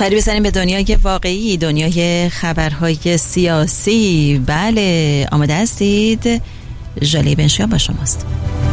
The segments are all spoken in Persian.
سری بزنیم به دنیای واقعی، دنیای خبرهای سیاسی. بله، آماده هستید؟ ژاله بنشیا با شماست.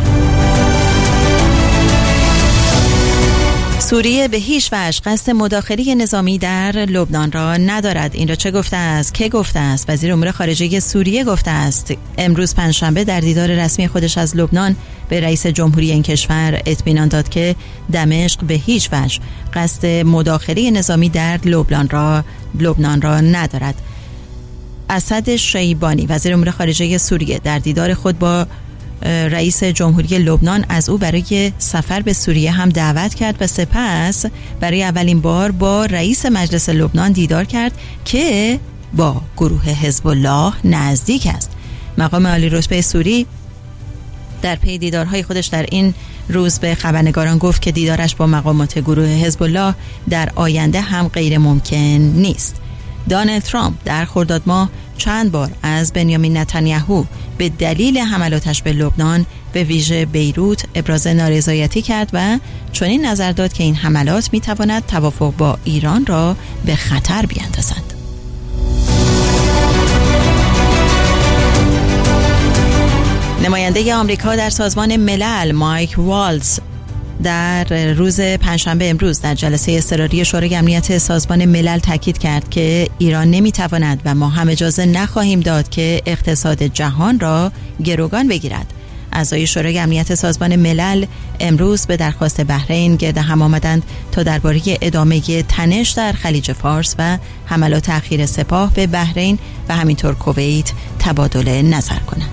سوریه به هیچ وجه قصد مداخله نظامی در لبنان را ندارد. این را چه گفته است؟ که گفته است؟ وزیر امور خارجه سوریه گفته است. امروز پنجشنبه در دیدار رسمی خودش از لبنان به رئیس جمهوری این کشور اطمینان داد که دمشق به هیچ وجه قصد مداخله نظامی در لبنان را ندارد. اسد شیبانی وزیر امور خارجه سوریه در دیدار خود با رئیس جمهوری لبنان از او برای سفر به سوریه هم دعوت کرد و سپس برای اولین بار با رئیس مجلس لبنان دیدار کرد که با گروه حزب الله نزدیک است. مقام عالی رتبه سوری در پی دیدارهای خودش در این روز به خبرنگاران گفت که دیدارش با مقامات گروه حزب الله در آینده هم غیر ممکن نیست. دونالد ترامپ در خرداد ماه چند بار از بنیامین نتانیاهو به دلیل حملاتش به لبنان به ویژه بیروت ابراز نارضایتی کرد و چنین نظر داد که این حملات میتواند توافق با ایران را به خطر بیاندازد. نماینده آمریکا در سازمان ملل مایک والتز در روز پنجشنبه امروز در جلسه اضطراری شورای امنیت سازمان ملل تاکید کرد که ایران نمیتواند و ما هم اجازه نخواهیم داد که اقتصاد جهان را گروگان بگیرد. اعضای شورای امنیت سازمان ملل امروز به درخواست بحرین گرد هم آمدند تا درباره ادامه تنش در خلیج فارس و حملات اخیر سپاه به بحرین و همینطور کویت تبادل نظر کنند.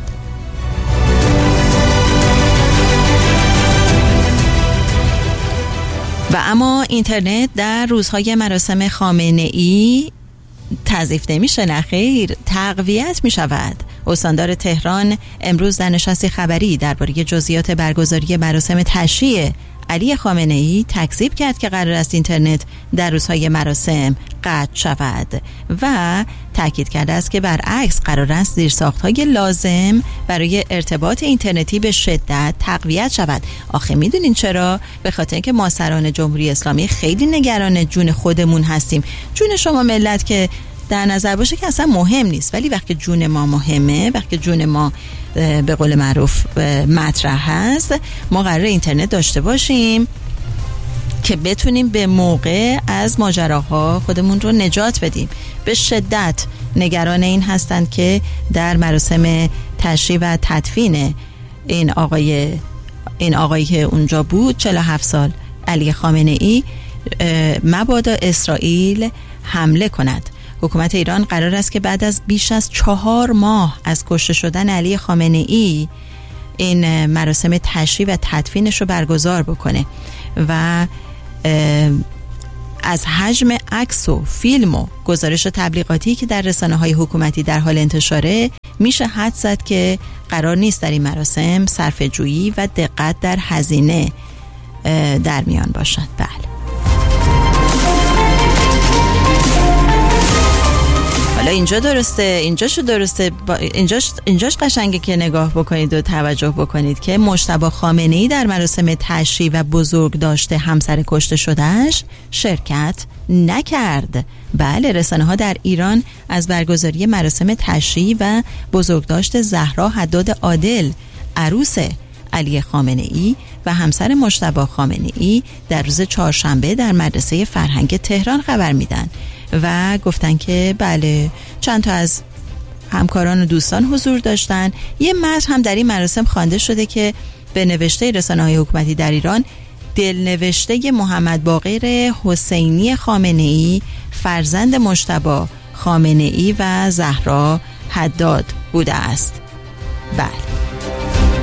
و اما اینترنت در روزهای مراسم خامنه‌ای تضعیف نمیشه، نخیر تقویت می شود. استاندار تهران امروز در نشست خبری درباره جزئیات برگزاری مراسم تشییع علی خامنه‌ای تکذیب کرد که قرار است اینترنت در روزهای مراسم قطع شود و تاکید کرده است که برعکس قرار است زیرساخت‌های لازم برای ارتباط اینترنتی به شدت تقویت شود. آخه میدونین چرا؟ به خاطر اینکه ما سران جمهوری اسلامی خیلی نگران جون خودمون هستیم. جون شما ملت که در نظر باشه که اصلا مهم نیست، ولی وقتی جون ما مهمه، وقتی جون ما به قول معروف مطرح هست، ما قراره اینترنت داشته باشیم که بتونیم به موقع از ماجراها خودمون رو نجات بدیم. به شدت نگران این هستند که در مراسم تشییع و تدفین این آقایی که اونجا بود 47 سال علی خامنه‌ای مبادا اسرائیل حمله کند. حکومت ایران قرار است که بعد از بیش از 4 ماه از کشته شدن علی خامنه‌ای این مراسم تشییع و تدفینش رو برگزار بکنه و از حجم عکس و فیلم و گزارش تبلیغاتی که در رسانه‌های حکومتی در حال انتشاره میشه حدس زد که قرار نیست در این مراسم صرفه‌جویی و دقت در هزینه در میان باشد. بله. حالا اینجا درسته، اینجاش قشنگه که نگاه بکنید و توجه بکنید که مجتبی خامنه‌ای در مراسم تشییع و بزرگداشت همسر کشته شدهش شرکت نکرد. بله، رسانه‌ها در ایران از برگزاری مراسم تشییع و بزرگداشت زهرا حداد عادل، عروس علی خامنه‌ای و همسر مجتبی خامنه‌ای در روز چهارشنبه در مدرسه فرهنگ تهران خبر میدن و گفتن که بله چند تا از همکاران و دوستان حضور داشتن. یه متن هم در این مراسم خوانده شده که به نوشته رسانه‌های حکومتی در ایران دلنوشته محمد باقر حسینی خامنه‌ای فرزند مجتبی خامنه‌ای و زهرا حداد بوده است. بله.